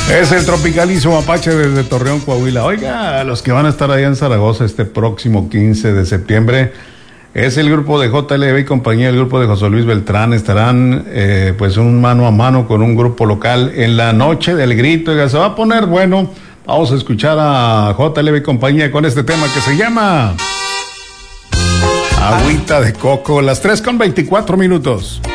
Es el tropicalísimo Apache desde Torreón, Coahuila. Oiga, los que van a estar allá en Zaragoza este próximo 15 de septiembre es el grupo de JLB y compañía, el grupo de José Luis Beltrán. Estarán pues un mano a mano con un grupo local en la noche del grito. Oiga, se va a poner bueno. Vamos a escuchar a JLB y compañía con este tema que se llama Agüita de Coco. Las 3:24.